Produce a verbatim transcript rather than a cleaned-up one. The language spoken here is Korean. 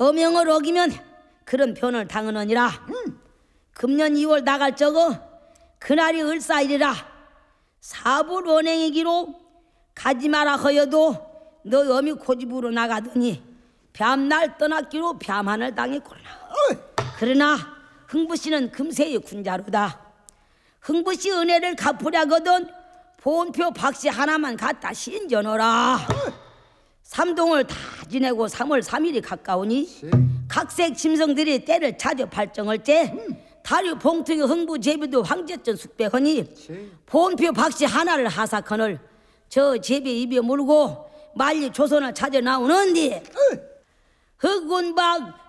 어명을 어기면 그런 변을 당하느니라. 음. 금년 이월 나갈 적어 그날이 을사일이라. 사불 원행이기로 가지 마라 하여도 너 어미 고집으로 나가더니 뱀날 떠났기로 뱀한을 당했구나. 그러나 흥부씨는 금세의 군자로다. 흥부씨 은혜를 갚으려거든 본표 박씨 하나만 갖다 신전어라. 삼동을 다 지내고 삼월 삼일이 가까우니 각색 짐승들이 때를 찾아 발정할 때 다류 봉투의 흥부 제비도 황제전 숙배하니 본표 박씨 하나를 하사커늘 저 제비 입에 물고 말리 조선을 찾아 나오는디 흑운박